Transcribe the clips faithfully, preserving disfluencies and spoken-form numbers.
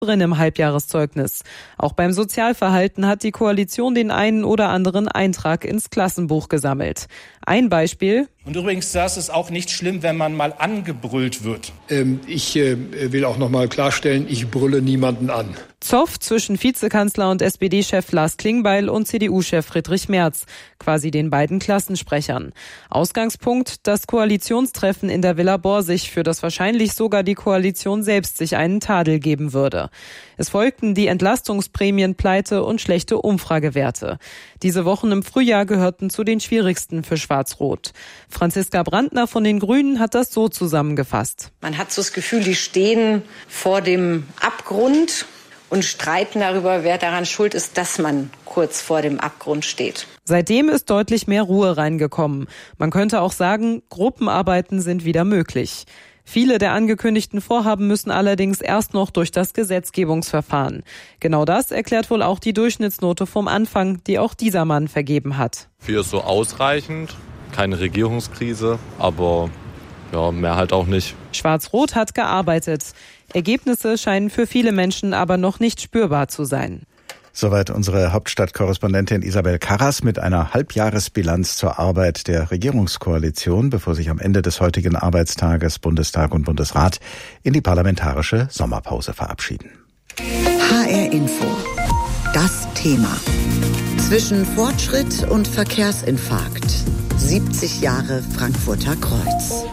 drin im Halbjahreszeugnis. Auch beim Sozialverhalten hat die Koalition den einen oder anderen Eintrag ins Klassenbuch gesammelt. Ein Beispiel. Und übrigens, das ist auch nicht schlimm, wenn man mal angebrüllt wird. Ähm, ich äh, will auch noch mal klarstellen, ich brülle niemanden an. Zoff zwischen Vizekanzler und S P D-Chef Lars Klingbeil und C D U-Chef Friedrich Merz, quasi den beiden Klassensprechern. Ausgangspunkt, das Koalitionstreffen in der Villa Borsig, für das wahrscheinlich sogar die Koalition selbst sich einen Tadel geben würde. Es folgten die Entlastungsprämienpleite und schlechte Umfragewerte. Diese Wochen im Frühjahr gehörten zu den schwierigsten für Schwarz-Rot. Franziska Brandner von den Grünen hat das so zusammengefasst. Man hat so das Gefühl, die stehen vor dem Abgrund und streiten darüber, wer daran schuld ist, dass man kurz vor dem Abgrund steht. Seitdem ist deutlich mehr Ruhe reingekommen. Man könnte auch sagen, Gruppenarbeiten sind wieder möglich. Viele der angekündigten Vorhaben müssen allerdings erst noch durch das Gesetzgebungsverfahren. Genau das erklärt wohl auch die Durchschnittsnote vom Anfang, die auch dieser Mann vergeben hat. Vier ist so ausreichend, keine Regierungskrise, aber ja, mehr halt auch nicht. Schwarz-Rot hat gearbeitet. Ergebnisse scheinen für viele Menschen aber noch nicht spürbar zu sein. Soweit unsere Hauptstadtkorrespondentin Isabel Karras mit einer Halbjahresbilanz zur Arbeit der Regierungskoalition, bevor sich am Ende des heutigen Arbeitstages Bundestag und Bundesrat in die parlamentarische Sommerpause verabschieden. H R Info. Das Thema. Zwischen Fortschritt und Verkehrsinfarkt. siebzig Jahre Frankfurter Kreuz.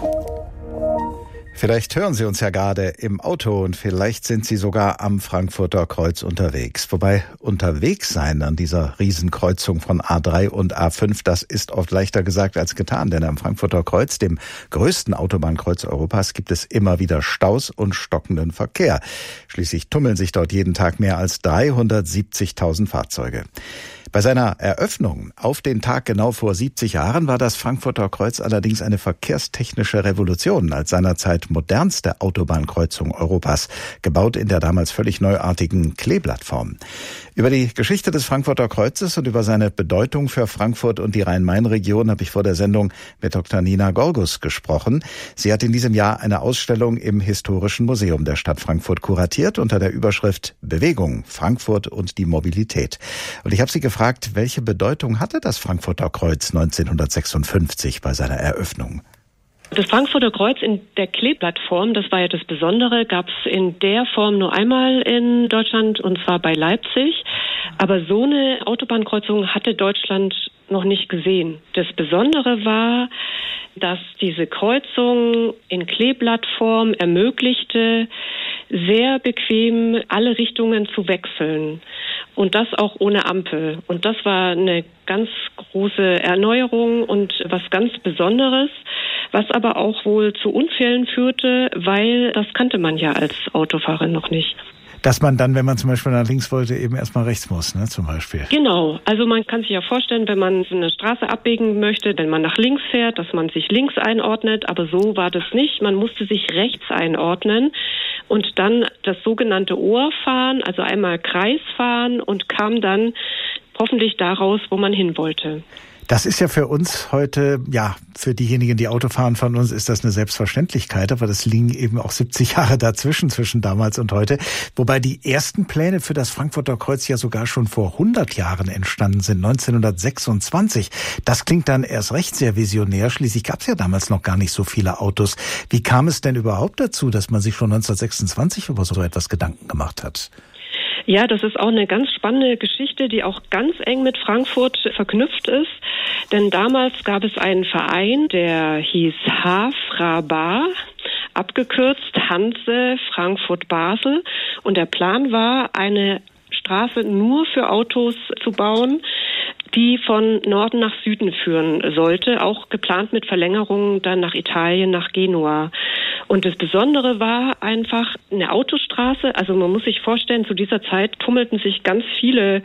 Vielleicht hören Sie uns ja gerade im Auto und vielleicht sind Sie sogar am Frankfurter Kreuz unterwegs. Wobei unterwegs sein an dieser Riesenkreuzung von A drei und A fünf, das ist oft leichter gesagt als getan. Denn am Frankfurter Kreuz, dem größten Autobahnkreuz Europas, gibt es immer wieder Staus und stockenden Verkehr. Schließlich tummeln sich dort jeden Tag mehr als dreihundertsiebzigtausend Fahrzeuge. Bei seiner Eröffnung auf den Tag genau vor siebzig Jahren war das Frankfurter Kreuz allerdings eine verkehrstechnische Revolution als seinerzeit modernste Autobahnkreuzung Europas, gebaut in der damals völlig neuartigen Kleeblattform. Über die Geschichte des Frankfurter Kreuzes und über seine Bedeutung für Frankfurt und die Rhein-Main-Region habe ich vor der Sendung mit Doktor Nina Gorgus gesprochen. Sie hat in diesem Jahr eine Ausstellung im Historischen Museum der Stadt Frankfurt kuratiert unter der Überschrift Bewegung, Frankfurt und die Mobilität. Und ich habe sie gefragt, welche Bedeutung hatte das Frankfurter Kreuz neunzehnhundertsechsundfünfzig bei seiner Eröffnung? Das Frankfurter Kreuz in der Kleeblattform, das war ja das Besondere, gab es in der Form nur einmal in Deutschland und zwar bei Leipzig. Aber so eine Autobahnkreuzung hatte Deutschland noch nicht gesehen. Das Besondere war, dass diese Kreuzung in Kleeblattform ermöglichte, sehr bequem alle Richtungen zu wechseln. Und das auch ohne Ampel. Und das war eine ganz große Erneuerung und was ganz Besonderes, was aber auch wohl zu Unfällen führte, weil das kannte man ja als Autofahrer noch nicht. Dass man dann, wenn man zum Beispiel nach links wollte, eben erstmal rechts muss, ne, zum Beispiel. Genau. Also man kann sich ja vorstellen, wenn man eine Straße abbiegen möchte, wenn man nach links fährt, dass man sich links einordnet. Aber so war das nicht. Man musste sich rechts einordnen und dann das sogenannte Ohrfahren, also einmal Kreis fahren und kam dann hoffentlich daraus, wo man hin wollte. Das ist ja für uns heute, ja, für diejenigen, die Auto fahren von uns, ist das eine Selbstverständlichkeit. Aber das liegen eben auch siebzig Jahre dazwischen, zwischen damals und heute. Wobei die ersten Pläne für das Frankfurter Kreuz ja sogar schon vor hundert Jahren entstanden sind, neunzehnhundertsechsundzwanzig. Das klingt dann erst recht sehr visionär. Schließlich gab es ja damals noch gar nicht so viele Autos. Wie kam es denn überhaupt dazu, dass man sich schon neunzehnhundertsechsundzwanzig über so etwas Gedanken gemacht hat? Ja, das ist auch eine ganz spannende Geschichte, die auch ganz eng mit Frankfurt verknüpft ist. Denn damals gab es einen Verein, der hieß Hafra-Bar, abgekürzt Hanse Frankfurt-Basel. Und der Plan war, eine Straße nur für Autos zu bauen, die von Norden nach Süden führen sollte, auch geplant mit Verlängerungen dann nach Italien, nach Genua. Und das Besondere war einfach eine Autostraße. Also man muss sich vorstellen, zu dieser Zeit tummelten sich ganz viele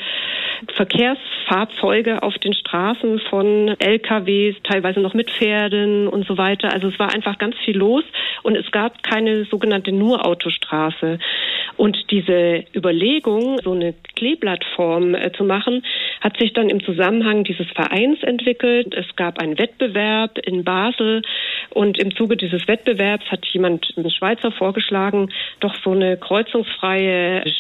Verkehrsfahrzeuge auf den Straßen von L K Ws, teilweise noch mit Pferden und so weiter. Also es war einfach ganz viel los und es gab keine sogenannte Nur-Autostraße. Und diese Überlegung, so eine Kleeblattform äh, zu machen, hat sich dann im Zusammenhang dieses Vereins entwickelt. Es gab einen Wettbewerb in Basel und im Zuge dieses Wettbewerbs hat jemand, ein Schweizer, vorgeschlagen, doch so eine kreuzungsfreie